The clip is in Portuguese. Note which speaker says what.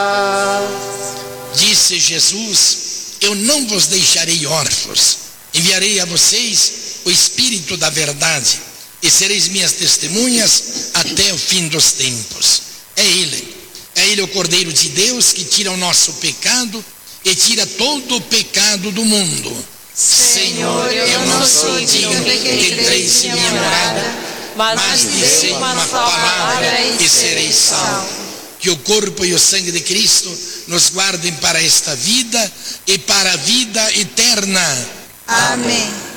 Speaker 1: Disse Jesus: eu não vos deixarei órfãos, enviarei a vocês o Espírito da verdade, e sereis minhas testemunhas até o fim dos tempos. É Ele o Cordeiro de Deus que tira o nosso pecado e tira todo o pecado do mundo.
Speaker 2: Senhor, eu não sou digno que entreis em minha morada, mas dizei uma palavra e serei salvo.
Speaker 1: Que o corpo e o sangue de Cristo nos guardem para esta vida e para a vida eterna.
Speaker 2: Amém.